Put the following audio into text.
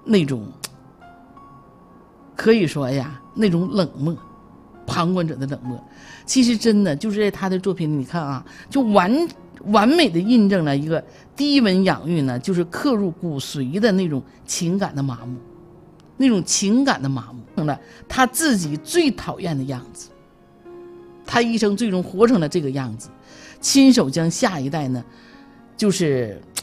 那种可以说呀，那种冷漠，旁观者的冷漠。其实真的就是在他的作品里，你看啊，就完美的印证了一个低温养育呢，就是刻入骨髓的那种情感的麻木，那种情感的麻木成了他自己最讨厌的样子。他一生最终活成了这个样子，亲手将下一代呢，就是